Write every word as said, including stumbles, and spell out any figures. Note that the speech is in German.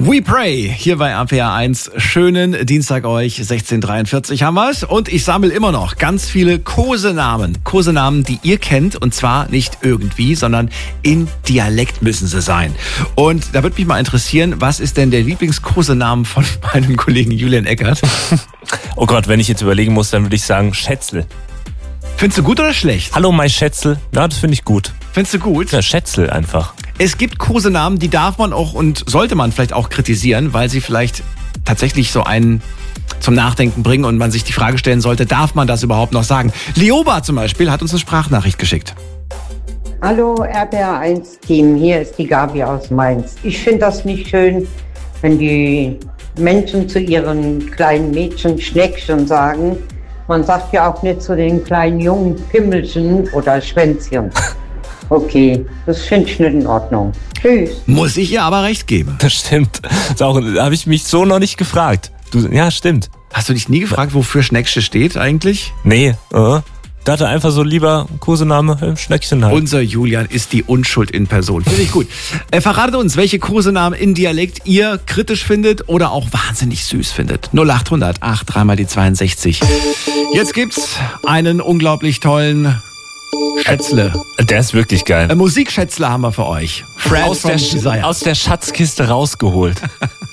We Pray, hier bei A P R eins. Schönen Dienstag euch, sechzehn Uhr dreiundvierzig haben wir's. Und ich sammle immer noch ganz viele Kosenamen. Kosenamen, die ihr kennt. Und zwar nicht irgendwie, sondern in Dialekt müssen sie sein. Und da würde mich mal interessieren, was ist denn der Lieblingskosenamen von meinem Kollegen Julian Eckert? Oh Gott, wenn ich jetzt überlegen muss, dann würde ich sagen Schätzl. Findest du gut oder schlecht? Hallo, mein Schätzl. Ja, das finde ich gut. Findest du gut? Ja, Schätzl einfach. Es gibt Kosenamen, die darf man auch und sollte man vielleicht auch kritisieren, weil sie vielleicht tatsächlich so einen zum Nachdenken bringen und man sich die Frage stellen sollte, darf man das überhaupt noch sagen? Lioba zum Beispiel hat uns eine Sprachnachricht geschickt. Hallo R P R eins Team, hier ist die Gabi aus Mainz. Ich finde das nicht schön, wenn die Menschen zu ihren kleinen Mädchen Schneckchen sagen. Man sagt ja auch nicht zu den kleinen Jungen Pimmelchen oder Schwänzchen. Okay, das finde ich nicht in Ordnung. Tschüss. Muss ich ihr aber recht geben. Das stimmt. Das auch, da habe ich mich so noch nicht gefragt. Du, ja, stimmt. Hast du dich nie gefragt, wofür Schnecksche steht eigentlich? Nee, uh, da hatte einfach so lieber Kosename Schneckchen halt. Unser Julian ist die Unschuld in Person. Finde ich gut. Äh, verratet uns, welche Kosenamen in Dialekt ihr kritisch findet oder auch wahnsinnig süß findet. null acht hundert acht, dreimal die zweiundsechzig. Jetzt gibt's einen unglaublich tollen Schätzle. Der ist wirklich geil. Äh, Musikschätzle haben wir für euch. Fred aus, der, aus der Schatzkiste rausgeholt.